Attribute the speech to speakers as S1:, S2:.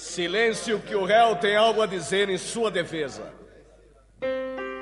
S1: Silêncio, que o réu tem algo a dizer em sua defesa.